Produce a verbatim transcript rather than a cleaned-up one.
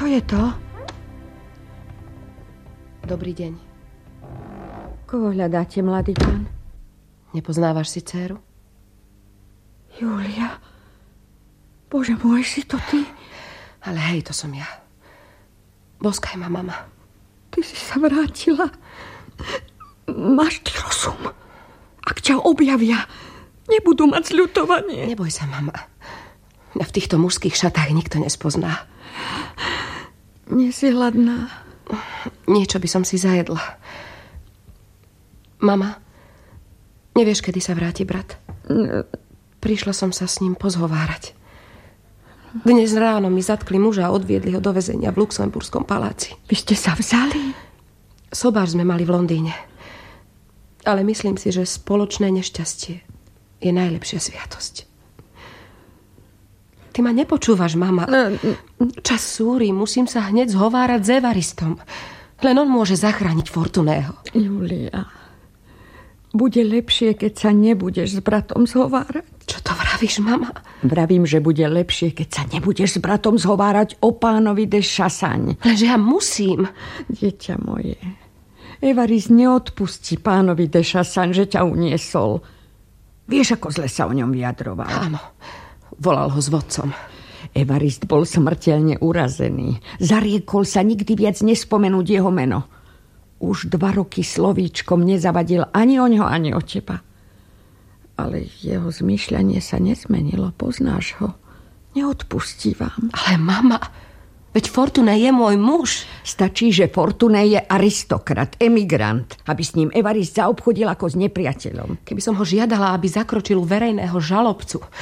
Kto je to? Dobrý deň. Koho hľadáte, mladý pán? Nepoznávaš si dcéru? Julia. Bože môj, si to ty? Ale hej, to som ja. Boskaj ma, mama. Ty si sa vrátila. Máš ty rozum. Ak ťa objavia, nebudú mať zľutovanie. Neboj sa, mama. Mňa v týchto mužských šatách nikto nespozná. Nie si hladná? Niečo by som si zajedla. Mama, nevieš, kedy sa vráti brat? Prišla som sa s ním pozhovárať. Dnes ráno mi zatkli muža a odviedli ho do väzenia v Luxemburskom paláci. Vy ste sa vzali? Sobáš sme mali v Londýne. Ale myslím si, že spoločné nešťastie je najlepšia sviatosť. Ty ma nepočúvaš, mama. Čas súri, musím sa hneď zhovárať s Evaristom. Len on môže zachrániť Fortuného. Julia, bude lepšie, keď sa nebudeš s bratom zhovárať. Čo to vravíš, mama? Vravím, že bude lepšie, keď sa nebudeš s bratom zhovárať o pánovi de Chassagne. Lenže ja musím. Dieťa moje, Evarist neodpustí pánovi de Chassagne, že ťa uniesol. Vieš, ako zle sa o ňom vyjadroval? Áno, volal ho s vodcom. Evarist bol smrteľne urazený. Zariekol sa nikdy viac nespomenúť jeho meno. Už dva roky slovíčkom nezavadil ani o ňo, ani o teba. Ale jeho zmýšľanie sa nezmenilo. Poznáš ho. Neodpustí vám. Ale mama, veď Fortuné je môj muž. Stačí, že Fortuné je aristokrat, emigrant, aby s ním Evarist zaobchodil ako s nepriateľom. Keby som ho žiadala, aby zakročil u verejného žalobcu,